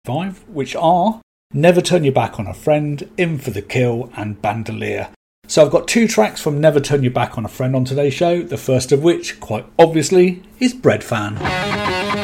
5, which are Never Turn Your Back on a Friend, In for the Kill and Bandolier. So I've got 2 tracks from Never Turn Your Back on a Friend on today's show, the first of which, quite obviously, is Bread Fan.